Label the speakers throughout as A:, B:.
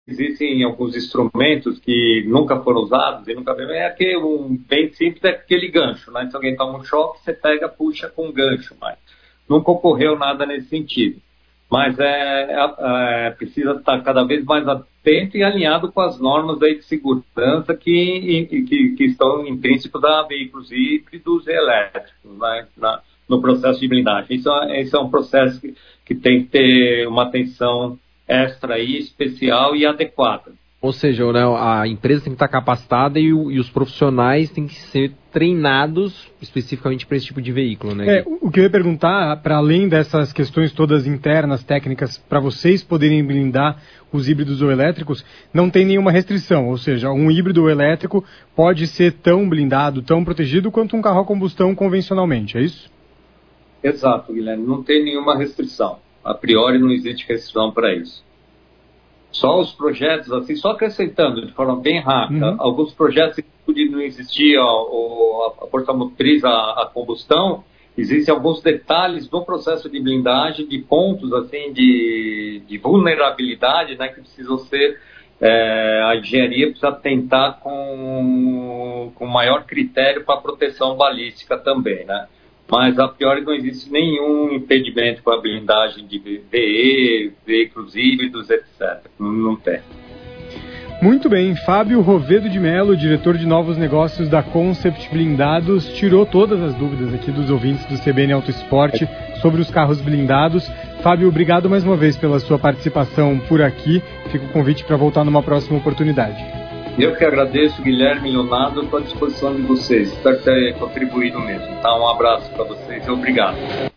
A: existem alguns instrumentos que nunca foram usados e nunca é aquele, bem simples, é aquele gancho, né? Se alguém toma um choque, você pega, puxa com um gancho, mas nunca ocorreu nada nesse sentido. Mas precisa estar cada vez mais atento e alinhado com as normas aí de segurança que estão intrínsecos a veículos híbridos e elétricos, né? No processo de blindagem. Isso é um processo que tem que ter uma atenção extra aí, especial e adequada.
B: Ou seja, né, a empresa tem que estar capacitada e os profissionais têm que ser treinados especificamente para esse tipo de veículo, né?
C: O que eu ia perguntar, para além dessas questões todas internas, técnicas, para vocês poderem blindar os híbridos ou elétricos, não tem nenhuma restrição, ou seja, um híbrido ou elétrico pode ser tão blindado, tão protegido quanto um carro a combustão convencionalmente, é isso?
A: Exato, Guilherme, não tem nenhuma restrição. A priori não existe restrição para isso. Só os projetos, assim, só acrescentando de forma bem rápida, alguns projetos que não existia a força motriz, a combustão, existem alguns detalhes no processo de blindagem, de pontos, assim, de vulnerabilidade, né, que precisam ser, a engenharia precisa tentar com maior critério para proteção balística também, né. Mas a priori não existe nenhum impedimento com a blindagem de VE, veículos híbridos, etc. Não tem.
C: Muito bem, Fábio Rovedo de Mello, diretor de novos negócios da Concept Blindados, tirou todas as dúvidas aqui dos ouvintes do CBN Auto Esporte sobre os carros blindados. Fábio, obrigado mais uma vez pela sua participação por aqui. Fica o convite para voltar numa próxima oportunidade.
A: Eu que agradeço, Guilherme e Leonardo, estou à disposição de vocês. Espero ter contribuído mesmo. Tá? Um abraço para vocês e obrigado.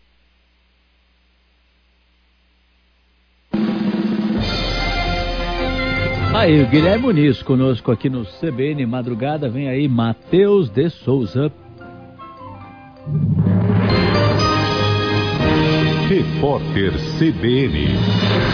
D: Aí, o Guilherme Muniz conosco aqui no CBN Madrugada. Vem aí, Matheus de Souza.
E: Repórter CBN.